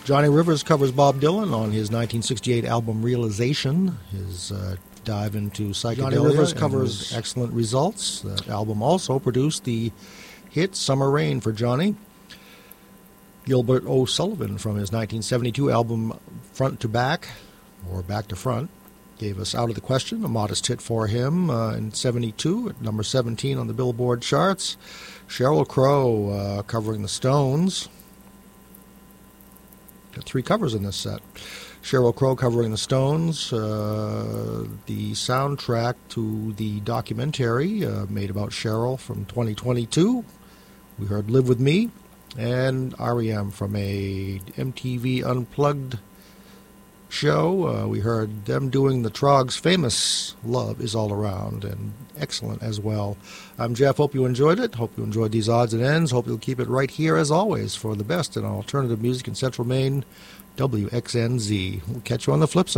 Johnny Rivers covers Bob Dylan on his 1968 album Realization, his dive into psychedelia. Johnny Rivers covers excellent results. That album also produced the hit Summer Rain for Johnny. Gilbert O'Sullivan from his 1972 album Front to Back, or Back to Front, gave us Out of the Question, a modest hit for him in 72 at number 17 on the Billboard charts. Sheryl Crow covering the Stones. Got 3 covers in this set. Sheryl Crow covering the Stones, the soundtrack to the documentary made about Sheryl from 2022. We heard Live With Me, and R.E.M. from a MTV Unplugged show. We heard them doing the Troggs' famous Love Is All Around, and excellent as well. I'm Jeff. Hope you enjoyed it. Hope you enjoyed these odds and ends. Hope you'll keep it right here, as always, for the best in alternative music in Central Maine, WXNZ. We'll catch you on the flip side.